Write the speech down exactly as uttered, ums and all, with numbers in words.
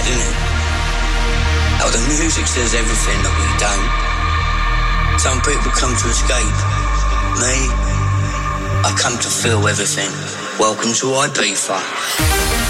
isn't it? How the music says everything that we don't. Some people come to escape. Me, I come to feel everything. Welcome to Ibiza.